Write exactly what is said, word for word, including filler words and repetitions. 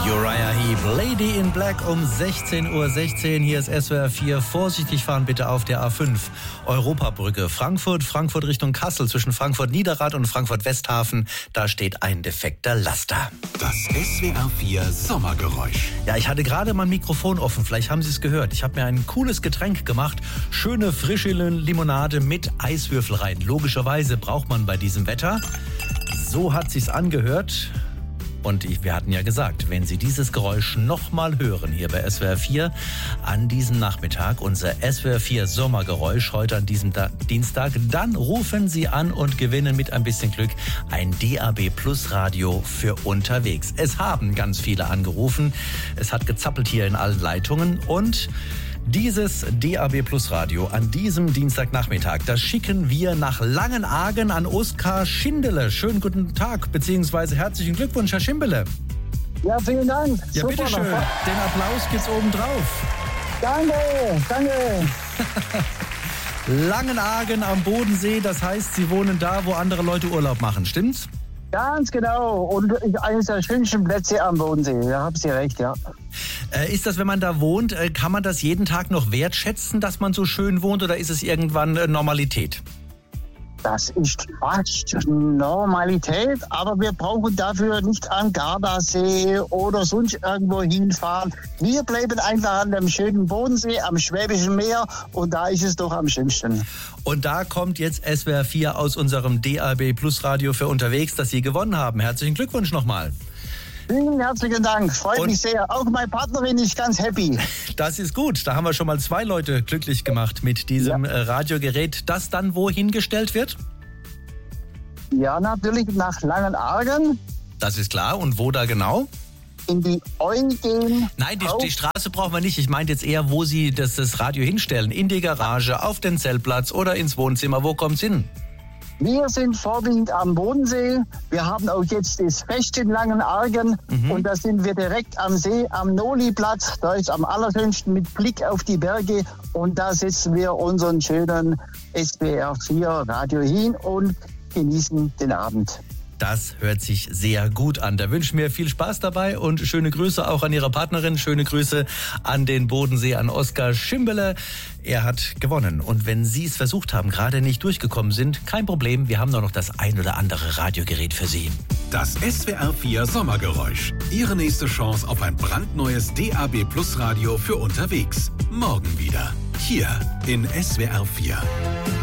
Uriah Heep, Lady in Black um sechzehn Uhr sechzehn. Hier ist S W R vier. Vorsichtig fahren bitte auf der A fünf. Europabrücke Frankfurt, Frankfurt Richtung Kassel zwischen Frankfurt Niederrad und Frankfurt Westhafen. Da steht ein defekter Laster. Das S W R vier Sommergeräusch. Ja, ich hatte gerade mein Mikrofon offen. Vielleicht haben Sie es gehört. Ich habe mir ein cooles Getränk gemacht. Schöne frische Limonade mit Eiswürfel rein. Logischerweise braucht man bei diesem Wetter. So hat sich's angehört. Und ich, wir hatten ja gesagt, wenn Sie dieses Geräusch nochmal hören hier bei S W R vier an diesem Nachmittag, unser S W R vier Sommergeräusch heute an diesem da- Dienstag, dann rufen Sie an und gewinnen mit ein bisschen Glück ein D A B Plus Radio für unterwegs. Es haben ganz viele angerufen. Es hat gezappelt hier in allen Leitungen und dieses D A B Plus Radio an diesem Dienstagnachmittag, das schicken wir nach Langenargen an Oskar Schindele. Schönen guten Tag, beziehungsweise herzlichen Glückwunsch, Herr Schimbele. Ja, vielen Dank. Ja, Super, bitteschön. Den Applaus gibt's oben drauf. Danke, danke. Langenargen am Bodensee, das heißt, Sie wohnen da, wo andere Leute Urlaub machen, stimmt's? Ganz genau. Und eines der schönsten Plätze am Bodensee. Da haben Sie recht, ja. Äh, ist das, wenn man da wohnt, äh, kann man das jeden Tag noch wertschätzen, dass man so schön wohnt, oder ist es irgendwann äh, Normalität? Das ist fast Normalität, aber wir brauchen dafür nicht an Gardasee oder sonst irgendwo hinfahren. Wir bleiben einfach an dem schönen Bodensee, am Schwäbischen Meer, und da ist es doch am schönsten. Und da kommt jetzt S W R vier aus unserem D A B Plus Radio für unterwegs, das Sie gewonnen haben. Herzlichen Glückwunsch nochmal. Vielen herzlichen Dank, freut Und mich sehr. Auch meine Partnerin ist ganz happy. Das ist gut. Da haben wir schon mal zwei Leute glücklich gemacht mit diesem Ja. äh, Radiogerät, das dann wohin gestellt wird? Ja, natürlich nach Langenargen Das ist klar. Und wo da genau? in die Eugen. Nein, die, auf- die Straße brauchen wir nicht. Ich meinte jetzt eher, wo Sie das, das Radio hinstellen. In die Garage, auf den Zeltplatz oder ins Wohnzimmer. Wo kommt's hin? Wir sind vorwiegend am Bodensee. Wir haben auch jetzt das Fest in Langenargen. Mhm. Und da sind wir direkt am See, am Noli-Platz. Da ist am allerschönsten mit Blick auf die Berge. Und da setzen wir unseren schönen S W R vier Radio hin und genießen den Abend. Das hört sich sehr gut an. Da wünschen wir viel Spaß dabei und schöne Grüße auch an Ihre Partnerin. Schöne Grüße an den Bodensee, an Oskar Schimbele. Er hat gewonnen. Und wenn Sie es versucht haben, gerade nicht durchgekommen sind, kein Problem. Wir haben doch noch das ein oder andere Radiogerät für Sie. Das S W R vier Sommergeräusch. Ihre nächste Chance auf ein brandneues D A B Plus Radio für unterwegs. Morgen wieder. Hier in S W R vier.